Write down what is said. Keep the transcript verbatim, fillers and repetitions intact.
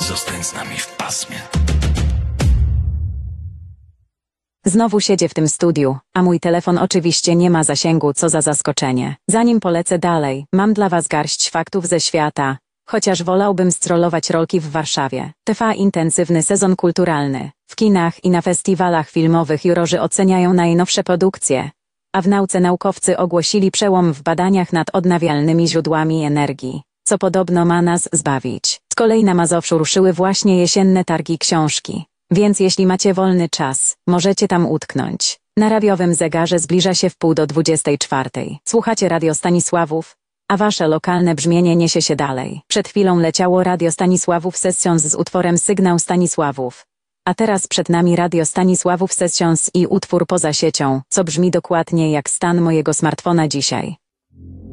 Zostań z nami w pasmie. Znowu siedzę w tym studiu, a mój telefon oczywiście nie ma zasięgu, co za zaskoczenie. Zanim polecę dalej, mam dla was garść faktów ze świata, chociaż wolałbym strollować rolki w Warszawie. Trwa intensywny sezon kulturalny. W kinach i na festiwalach filmowych jurorzy oceniają najnowsze produkcje, a w nauce naukowcy ogłosili przełom w badaniach nad odnawialnymi źródłami energii, co podobno ma nas zbawić. Z kolei na Mazowszu ruszyły właśnie jesienne targi książki. Więc jeśli macie wolny czas, możecie tam utknąć. Na radiowym zegarze zbliża się wpół do dwudziestej czwartej. Słuchacie Radio Stanisławów, a wasze lokalne brzmienie niesie się dalej. Przed chwilą leciało Radio Stanisławów Sessions z utworem Sygnał Stanisławów. A teraz przed nami Radio Stanisławów Sessions i utwór Poza siecią, co brzmi dokładnie jak stan mojego smartfona dzisiaj.